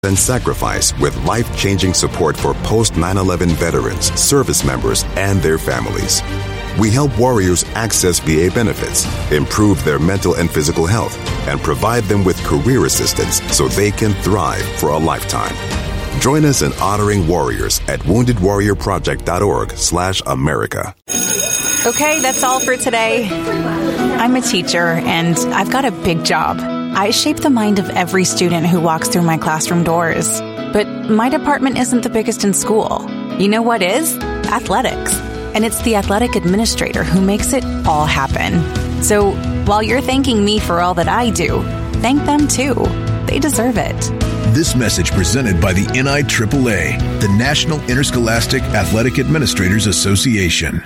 and sacrifice with life-changing support for post-9/11 veterans, service members, and their families. We help warriors access VA benefits, improve their mental and physical health, and provide them with career assistance so they can thrive for a lifetime. Join us in honoring warriors at woundedwarriorproject.org/America. Okay, that's all for today. I'm a teacher, and I've got a big job. I shape the mind of every student who walks through my classroom doors. But my department isn't the biggest in school. You know what is? Athletics. And it's the athletic administrator who makes it all happen. So while you're thanking me for all that I do, thank them too. They deserve it. This message presented by the NIAAA, the National Interscholastic Athletic Administrators Association.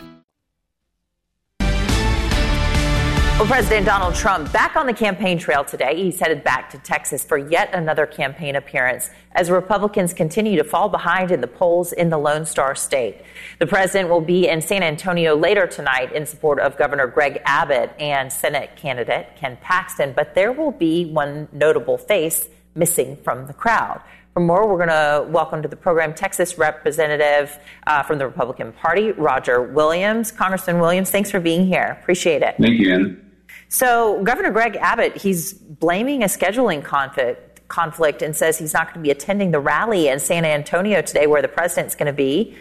Well, President Donald Trump back on the campaign trail today. He's headed back to Texas for yet another campaign appearance as Republicans continue to fall behind in the polls in the Lone Star State. The president will be in San Antonio later tonight in support of Governor Greg Abbott and Senate candidate Ken Paxton, but there will be one notable face missing from the crowd. For more, we're going to welcome to the program Texas Representative from the Republican Party, Roger Williams. Congressman Williams, thanks for being here. Appreciate it. Thank you, Anna. So Governor Greg Abbott, he's blaming a scheduling conflict and says he's not going to be attending the rally in San Antonio today where the president's going to be.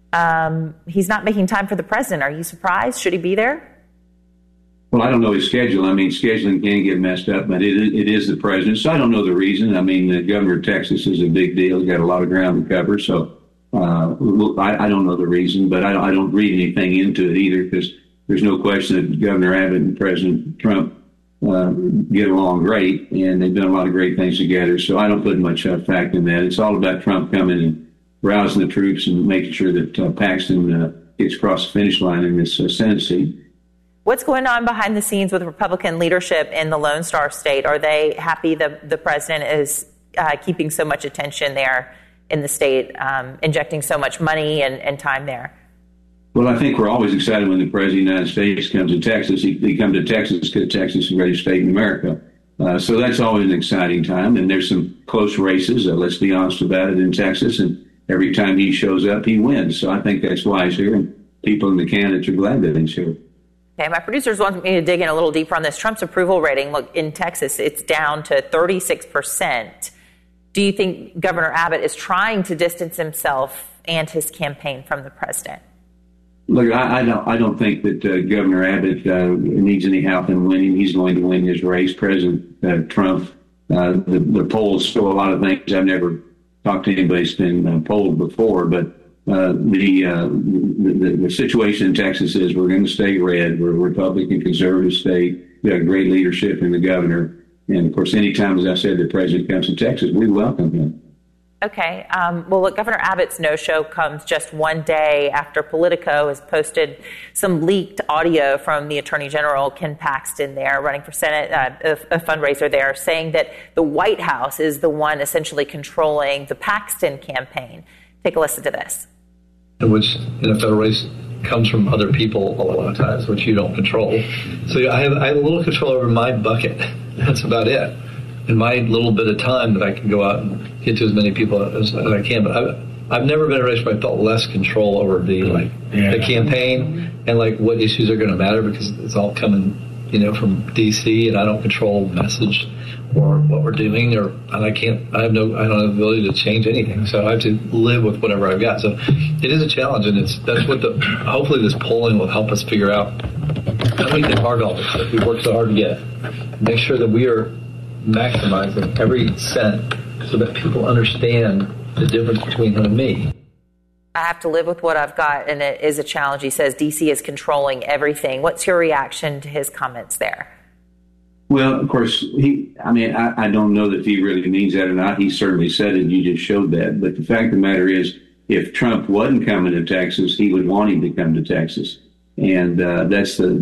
He's not making time for the president. Are you surprised? Should he be there? Well, I don't know his schedule. I mean, scheduling can get messed up, but it is the president. So I don't know the reason. I mean, the governor of Texas is a big deal. He's got a lot of ground to cover. So I don't know the reason, but I don't read anything into it either, because there's no question that Governor Abbott and President Trump get along great, and they've done a lot of great things together. So I don't put much fact in that. It's all about Trump coming and rousing the troops and making sure that Paxton gets across the finish line in this Senate seat. What's going on behind the scenes with Republican leadership in the Lone Star State? Are they happy that the president is keeping so much attention there in the state, injecting so much money and time there? Well, I think we're always excited when the President of the United States comes to Texas. He comes to Texas because Texas is the greatest state in America. So that's always an exciting time. And there's some close races, let's be honest about it, in Texas. And every time he shows up, he wins. So I think that's why he's here. And people in the candidates are glad that he's here. Okay, my producers want me to dig in a little deeper on this. Trump's approval rating, look, in Texas, it's down to 36%. Do you think Governor Abbott is trying to distance himself and his campaign from the president? Look, I don't think that Governor Abbott needs any help in winning. He's going to win his race. President Trump, the polls show a lot of things. I've never talked to anybody who's been polled before, but the situation in Texas is we're going to stay red. We're a Republican conservative state. We have great leadership in the governor. And, of course, anytime, as I said, the president comes to Texas, we welcome him. Okay. Well, look, Governor Abbott's no-show comes just one day after Politico has posted some leaked audio from the Attorney General, Ken Paxton, there running for Senate, a fundraiser there, saying that the White House is the one essentially controlling the Paxton campaign. Take a listen to this. Which, in a federal race, comes from other people a lot of times, which you don't control. So I have a little control over my bucket. That's about it. In my little bit of time that I can go out and get to as many people as I can. But I've never been in a race where I felt less control over the campaign and what issues are going to matter, because it's all coming, from D.C. and I don't control the message or what we're doing, I don't have the ability to change anything. So I have to live with whatever I've got. So it is a challenge, and that's what hopefully this polling will help us figure out. How do we get hard all this stuff we worked so hard to get? Make sure that we are maximizing every cent so that people understand the difference between him and me. I have to live with what I've got, and it is a challenge. He says D.C. is controlling everything. What's your reaction to his comments there? Well, of course, I don't know that he really means that or not. He certainly said it. You just showed that. But the fact of the matter is, if Trump wasn't coming to Texas, he would want him to come to Texas. And that's the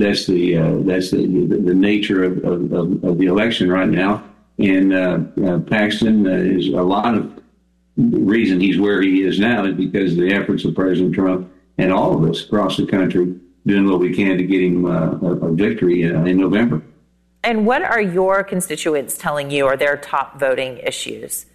nature of the election right now. And Paxton is a lot of the reason he's where he is now is because of the efforts of President Trump and all of us across the country doing what we can to get him a victory in November. And what are your constituents telling you are their top voting issues?